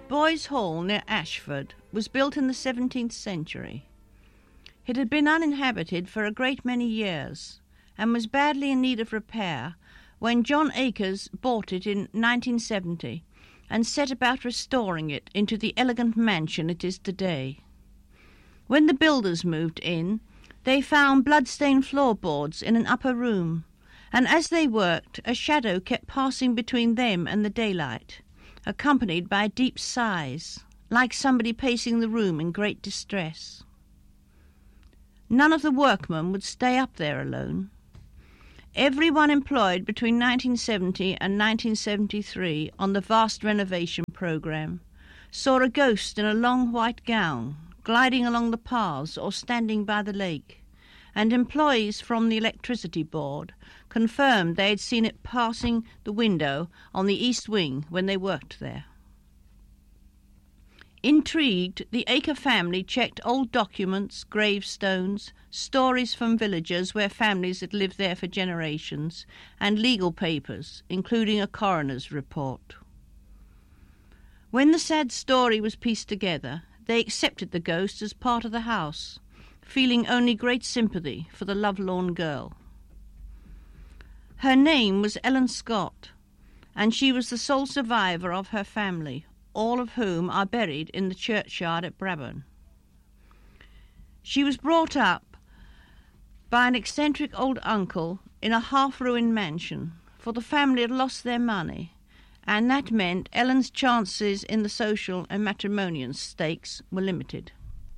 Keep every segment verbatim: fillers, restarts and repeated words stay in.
Boys Hall near Ashford was built in the seventeenth century. It had been uninhabited for a great many years and was badly in need of repair when John Akers bought it in nineteen seventy and set about restoring it into the elegant mansion it is today. When the builders moved in, they found blood-stained floorboards in an upper room, and as they worked, a shadow kept passing between them and the daylight, accompanied by deep sighs, like somebody pacing the room in great distress. None of the workmen would stay up there alone. Every one employed between nineteen seventy and nineteen seventy-three on the vast renovation programme saw a ghost in a long white gown gliding along the paths or standing by the lake, and employees from the electricity board confirmed they had seen it passing the window on the east wing when they worked there. Intrigued, the Aker family checked old documents, gravestones, stories from villagers where families had lived there for generations, and legal papers, including a coroner's report. When the sad story was pieced together, they accepted the ghost as part of the house, feeling only great sympathy for the lovelorn girl. Her name was Ellen Scott, and she was the sole survivor of her family, all of whom are buried in the churchyard at Brabourne. She was brought up by an eccentric old uncle in a half-ruined mansion, for the family had lost their money, and that meant Ellen's chances in the social and matrimonial stakes were limited.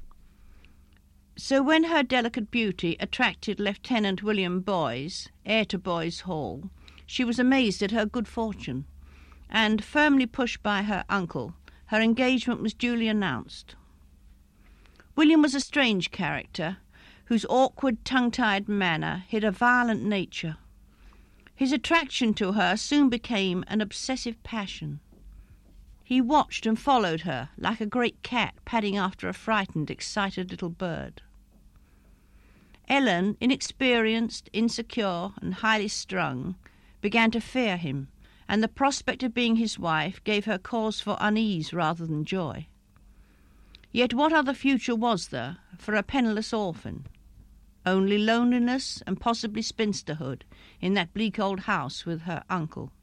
So when her delicate beauty attracted Lieutenant William Boys, heir to Boys Hall, she was amazed at her good fortune, and, firmly pushed by her uncle, her engagement was duly announced. William was a strange character, whose awkward, tongue-tied manner hid a violent nature. His attraction to her soon became an obsessive passion. He watched and followed her like a great cat padding after a frightened, excited little bird. Ellen, inexperienced, insecure, and highly strung, began to fear him, and the prospect of being his wife gave her cause for unease rather than joy. Yet what other future was there for a penniless orphan? Only loneliness and possibly spinsterhood in that bleak old house with her uncle.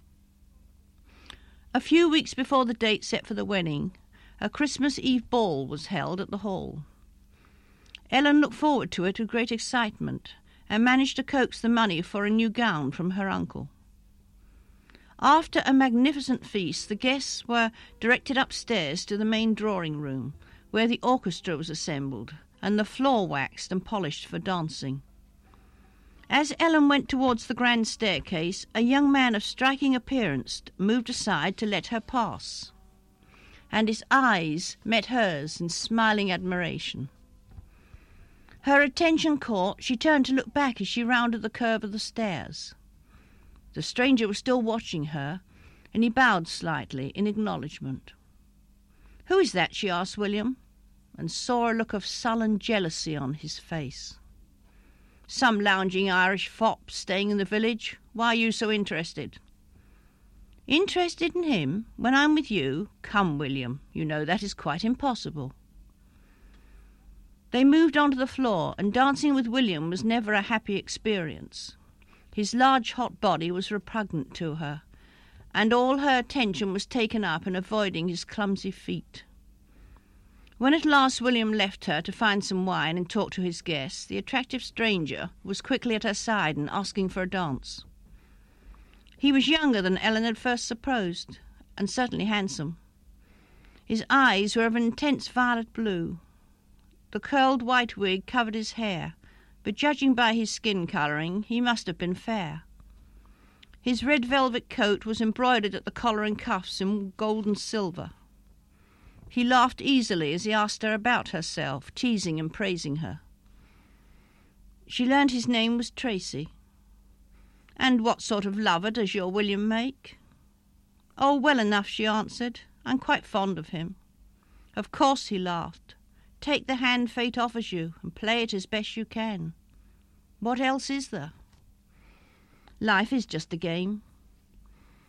A few weeks before the date set for the wedding, a Christmas Eve ball was held at the Hall. Ellen looked forward to it with great excitement and managed to coax the money for a new gown from her uncle. After a magnificent feast, the guests were directed upstairs to the main drawing-room, where the orchestra was assembled, and the floor waxed and polished for dancing. As Ellen went towards the grand staircase, a young man of striking appearance moved aside to let her pass, and his eyes met hers in smiling admiration. Her attention caught, she turned to look back as she rounded the curve of the stairs. The stranger was still watching her, and he bowed slightly in acknowledgment. "Who is that?" she asked William, and saw a look of sullen jealousy on his face. "Some lounging Irish fop staying in the village. Why are you so interested?" "Interested in him when I'm with you? Come, William, you know that is quite impossible." They moved onto the floor, and dancing with William was never a happy experience. His large hot body was repugnant to her, and all her attention was taken up in avoiding his clumsy feet. When at last William left her to find some wine and talk to his guests, the attractive stranger was quickly at her side and asking for a dance. He was younger than Ellen had first supposed, and certainly handsome. His eyes were of an intense violet blue. The curled white wig covered his hair, but judging by his skin colouring, he must have been fair. His red velvet coat was embroidered at the collar and cuffs in gold and silver. He laughed easily as he asked her about herself, teasing and praising her. She learned his name was Tracy. "And what sort of lover does your William make?" "Oh, well enough," she answered. "I'm quite fond of him." "Of course," he laughed. "Take the hand fate offers you and play it as best you can. What else is there? Life is just a game."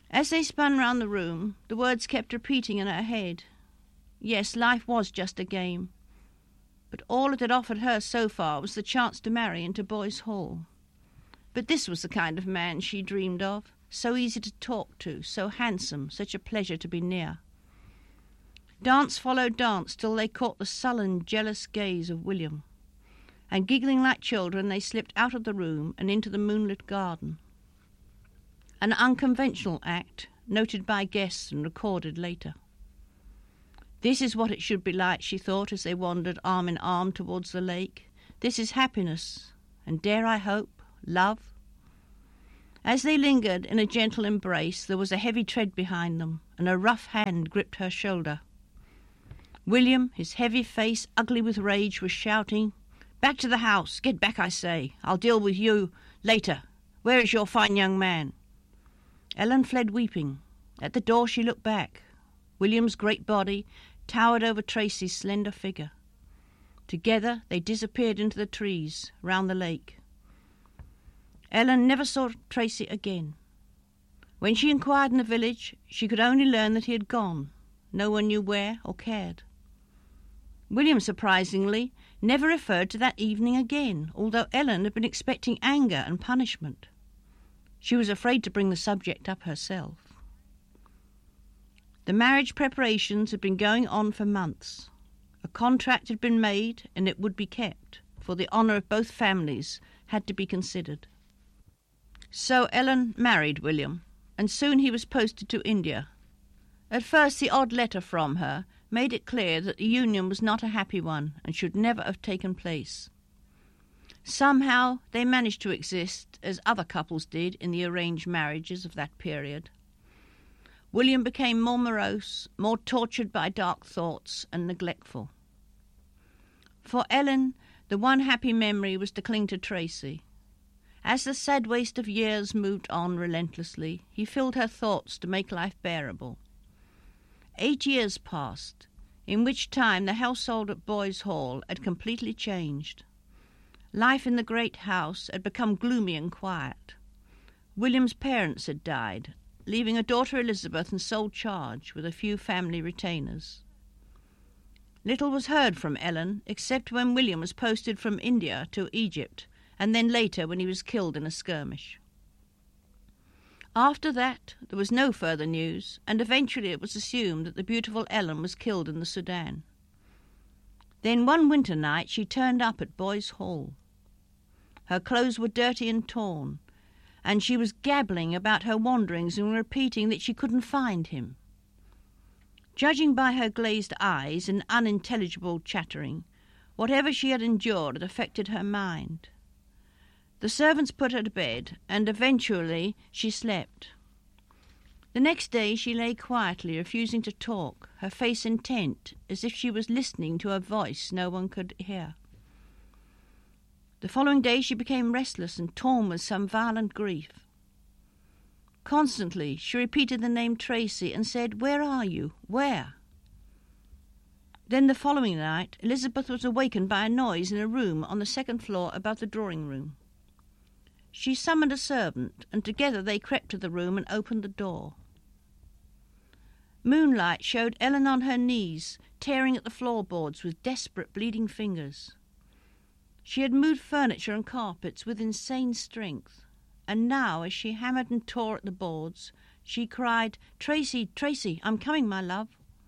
As they spun round the room, the words kept repeating in her head. Yes, life was just a game, but all it had offered her so far was the chance to marry into Boys Hall. But this was the kind of man she dreamed of, so easy to talk to, so handsome, such a pleasure to be near. Dance followed dance till they caught the sullen, jealous gaze of William, and giggling like children they slipped out of the room and into the moonlit garden. An unconventional act, noted by guests and recorded later. This is what it should be like, she thought, as they wandered arm in arm towards the lake. This is happiness, and dare I hope, love. As they lingered in a gentle embrace, there was a heavy tread behind them, and a rough hand gripped her shoulder. William, his heavy face ugly with rage, was shouting, "Back to the house! Get back, I say! I'll deal with you later. Where is your fine young man?" Ellen fled weeping. At the door she looked back. William's great body towered over Tracy's slender figure. Together they disappeared into the trees round the lake. Ellen never saw Tracy again. When she inquired in the village, she could only learn that he had gone. No one knew where or cared. William, surprisingly, never referred to that evening again, although Ellen had been expecting anger and punishment. She was afraid to bring the subject up herself. The marriage preparations had been going on for months. A contract had been made, and it would be kept, for the honour of both families had to be considered. So Ellen married William, and soon he was posted to India. At first the odd letter from her made it clear that the union was not a happy one and should never have taken place. Somehow they managed to exist as other couples did in the arranged marriages of that period. William became more morose, more tortured by dark thoughts, and neglectful. For Ellen, the one happy memory was to cling to Tracy. As the sad waste of years moved on relentlessly, he filled her thoughts to make life bearable. Eight years passed, in which time the household at Boys Hall had completely changed. Life in the great house had become gloomy and quiet. William's parents had died, leaving a daughter Elizabeth in sole charge with a few family retainers. Little was heard from Ellen, except when William was posted from India to Egypt, and then later when he was killed in a skirmish. After that, there was no further news, and eventually it was assumed that the beautiful Ellen was killed in the Sudan. Then one winter night she turned up at Boys Hall. Her clothes were dirty and torn, and she was gabbling about her wanderings and repeating that she couldn't find him. Judging by her glazed eyes and unintelligible chattering, whatever she had endured had affected her mind. The servants put her to bed, and eventually she slept. The next day she lay quietly, refusing to talk, her face intent, as if she was listening to a voice no one could hear. The following day she became restless and torn with some violent grief. Constantly she repeated the name Tracy and said, "Where are you? Where?" Then the following night Elizabeth was awakened by a noise in a room on the second floor above the drawing-room. She summoned a servant, and together they crept to the room and opened the door. Moonlight showed Ellen on her knees, tearing at the floorboards with desperate bleeding fingers. She had moved furniture and carpets with insane strength, and now, as she hammered and tore at the boards, she cried, "Tracy, Tracy, I'm coming, my love."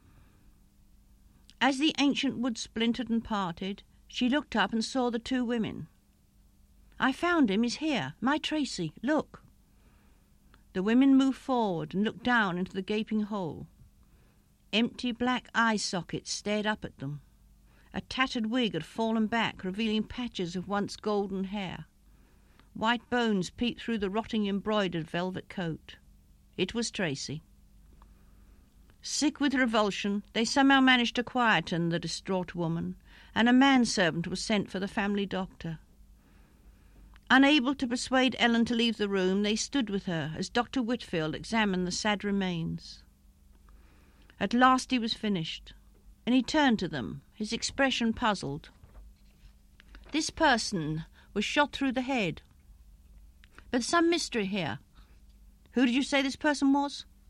As the ancient wood splintered and parted, she looked up and saw the two women. "I found him, he's here, my Tracy, look." The women moved forward and looked down into the gaping hole. Empty black eye sockets stared up at them. A tattered wig had fallen back, revealing patches of once golden hair. White bones peeped through the rotting embroidered velvet coat. It was Tracy. Sick with revulsion, they somehow managed to quieten the distraught woman, and a manservant was sent for the family doctor. Unable to persuade Ellen to leave the room, they stood with her as Doctor Whitfield examined the sad remains. At last he was finished, and he turned to them, his expression puzzled. "This person was shot through the head. But there's some mystery here. Who did you say this person was?"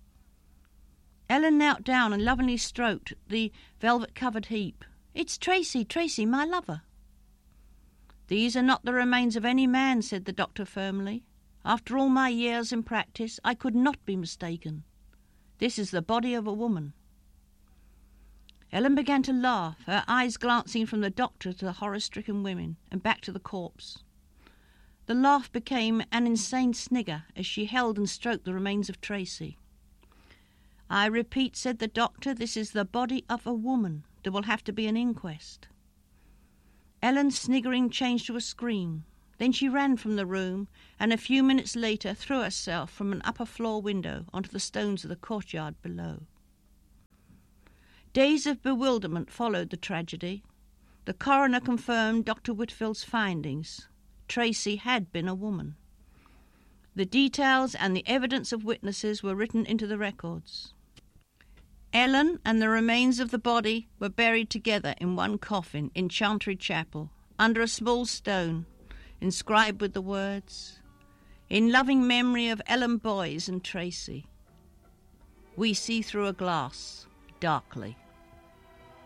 Ellen knelt down and lovingly stroked the velvet-covered heap. "It's Tracy, Tracy, my lover." "These are not the remains of any man," said the doctor firmly. "After all my years in practice, I could not be mistaken. This is the body of a woman." Ellen began to laugh, her eyes glancing from the doctor to the horror-stricken women and back to the corpse. The laugh became an insane snigger as she held and stroked the remains of Tracy. "I repeat," said the doctor, "this is the body of a woman. There will have to be an inquest." Ellen's sniggering changed to a scream. Then she ran from the room, and a few minutes later threw herself from an upper-floor window onto the stones of the courtyard below. Days of bewilderment followed the tragedy. The coroner confirmed Doctor Whitfield's findings. Tracy had been a woman. The details and the evidence of witnesses were written into the records. Ellen and the remains of the body were buried together in one coffin in Chantry Chapel, under a small stone, inscribed with the words, "In loving memory of Ellen Boys and Tracy. We see through a glass, darkly."